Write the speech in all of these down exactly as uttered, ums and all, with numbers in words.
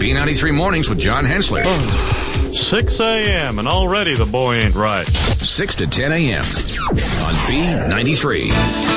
B ninety-three Mornings with John Hensler. six a.m. and already the boy ain't right. six to ten a.m. on B ninety-three.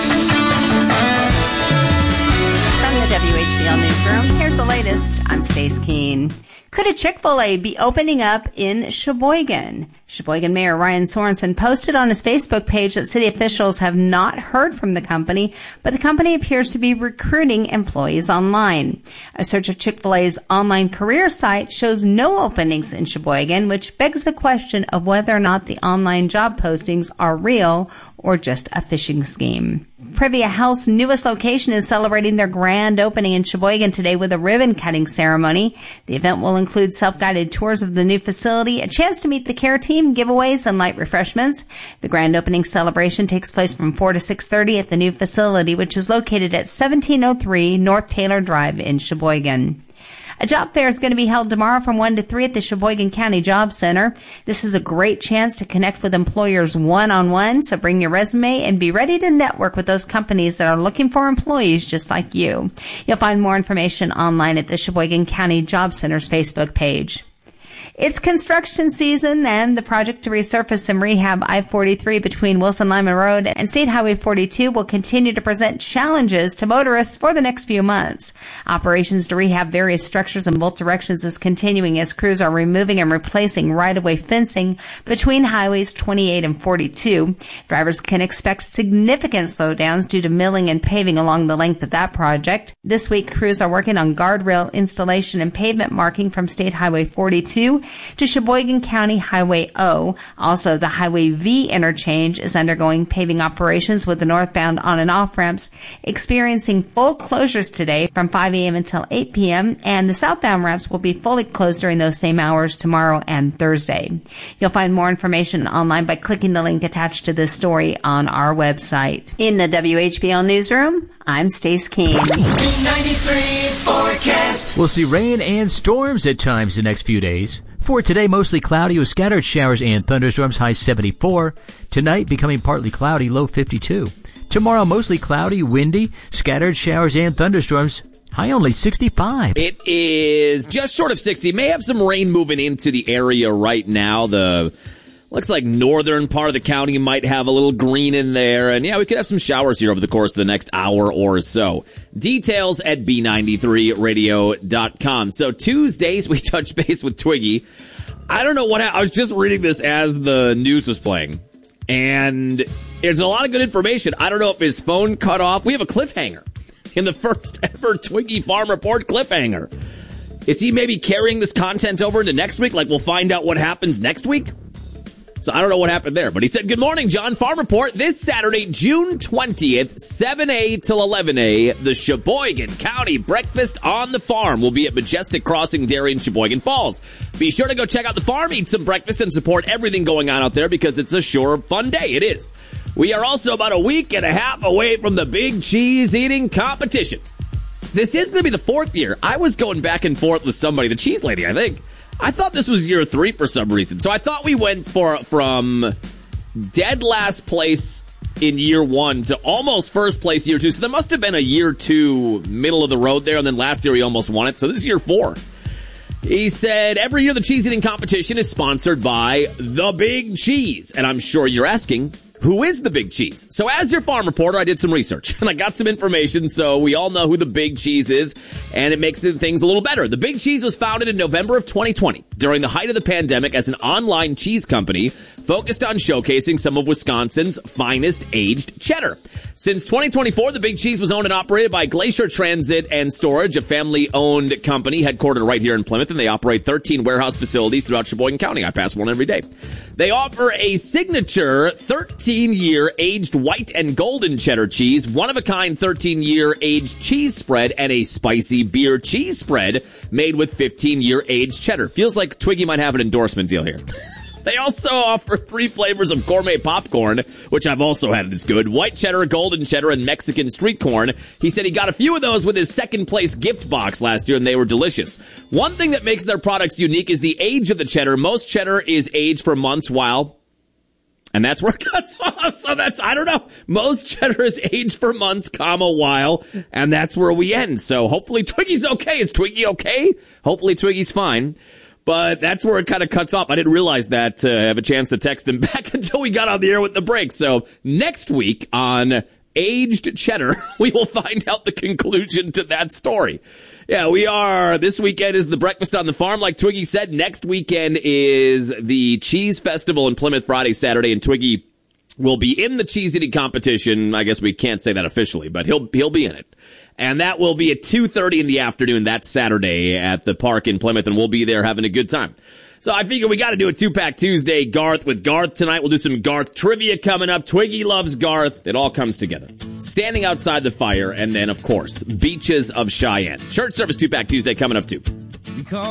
From the W H B L Newsroom, here's the latest. I'm Stace Keene. Could a Chick-fil-A be opening up in Sheboygan? Sheboygan Mayor Ryan Sorensen posted on his Facebook page that city officials have not heard from the company, but the company appears to be recruiting employees online. A search of Chick-fil-A's online career site shows no openings in Sheboygan, which begs the question of whether or not the online job postings are real or just a phishing scheme. Privia Health's newest location is celebrating their grand opening in Sheboygan today with a ribbon-cutting ceremony. The event will include self-guided tours of the new facility, a chance to meet the care team, giveaways, and light refreshments. The grand opening celebration takes place from four to six thirty at the new facility, which is located at seventeen oh three North Taylor Drive in Sheboygan. A job fair is going to be held tomorrow from one to three at the Sheboygan County Job Center. This is a great chance to connect with employers one-on-one, so bring your resume and be ready to network with those companies that are looking for employees just like you. You'll find more information online at the Sheboygan County Job Center's Facebook page. It's construction season, and the project to resurface and rehab I forty-three between Wilson Lyman Road and State Highway forty-two will continue to present challenges to motorists for the next few months. Operations to rehab various structures in both directions is continuing as crews are removing and replacing right-of-way fencing between highways twenty-eight and forty-two. Drivers can expect significant slowdowns due to milling and paving along the length of that project. This week, crews are working on guardrail installation and pavement marking from State Highway forty-two to Sheboygan County Highway O. Also, the Highway V interchange is undergoing paving operations with the northbound on and off ramps experiencing full closures today from five a.m. until eight p.m. and the southbound ramps will be fully closed during those same hours tomorrow and Thursday. You'll find more information online by clicking the link attached to this story on our website. In the W H B L Newsroom, I'm Stace Keene. B ninety-three forecast. We'll see rain and storms at times the next few days. For today, mostly cloudy with scattered showers and thunderstorms, high seventy-four. Tonight, becoming partly cloudy, low fifty-two. Tomorrow, mostly cloudy, windy, scattered showers and thunderstorms, high only sixty-five. It is just short of sixty. May have some rain moving into the area right now. The looks like northern part of the county might have a little green in there. And yeah, we could have some showers here over the course of the next hour or so. Details at B ninety-three radio dot com. So Tuesdays, we touch base with Twiggy. I don't know what I was just reading this as the news was playing. And there's a lot of good information. I don't know if his phone cut off. We have a cliffhanger in the first ever Twiggy Farm Report cliffhanger. Is he maybe carrying this content over into next week? Like we'll find out what happens next week? So I don't know what happened there, but he said, good morning, John. Farm Report this Saturday, June twentieth, seven a till eleven a. The Sheboygan County Breakfast on the Farm will be at Majestic Crossing Dairy in Sheboygan Falls. Be sure to go check out the farm, eat some breakfast, and support everything going on out there because it's a sure fun day. It is. We are also about a week and a half away from the big cheese eating competition. This is going to be the fourth year. I was going back and forth with somebody, the cheese lady, I think. I thought this was year three for some reason. So I thought we went for from dead last place in year one to almost first place year two. So there must have been a year two middle of the road there, and then last year he almost won it. So this is year four. He said, every year the cheese eating competition is sponsored by The Big Cheese. And I'm sure you're asking, who is the Big Cheese? So as your farm reporter, I did some research and I got some information so we all know who the Big Cheese is, and it makes things a little better. The Big Cheese was founded in November of twenty twenty during the height of the pandemic as an online cheese company focused on showcasing some of Wisconsin's finest aged cheddar. Since twenty twenty-four, the Big Cheese was owned and operated by Glacier Transit and Storage, a family-owned company headquartered right here in Plymouth, and they operate thirteen warehouse facilities throughout Sheboygan County. I pass one every day. They offer a signature thirteen-year aged white and golden cheddar cheese, one-of-a-kind thirteen-year aged cheese spread, and a spicy beer cheese spread made with fifteen-year aged cheddar. Feels like Twiggy might have an endorsement deal here. They also offer three flavors of gourmet popcorn, which I've also had. It's good. White cheddar, golden cheddar, and Mexican street corn. He said he got a few of those with his second place gift box last year, and they were delicious. One thing that makes their products unique is the age of the cheddar. Most cheddar is aged for months, while And that's where it cuts off. So that's, I don't know. Most cheddar is aged for months, comma, a while. And that's where we end. So hopefully Twiggy's okay. Is Twiggy okay? Hopefully Twiggy's fine. But that's where it kind of cuts off. I didn't realize that. Uh, I have a chance to text him back until we got on the air with the break. So next week on Aged Cheddar, we will find out the conclusion to that story. Yeah, we are. This weekend is the Breakfast on the Farm, like Twiggy said. Next weekend is the Cheese Festival in Plymouth, Friday, Saturday, and Twiggy will be in the cheese eating competition. I guess we can't say that officially, but he'll he'll be in it. And that will be at two thirty in the afternoon that Saturday at the park in Plymouth, and we'll be there having a good time. So I figure we got to do a two-pack Tuesday Garth with Garth tonight. We'll do some Garth trivia coming up. Twiggy loves Garth. It all comes together. Standing outside the fire, and then, of course, Beaches of Cheyenne. Church service two-pack Tuesday coming up, too.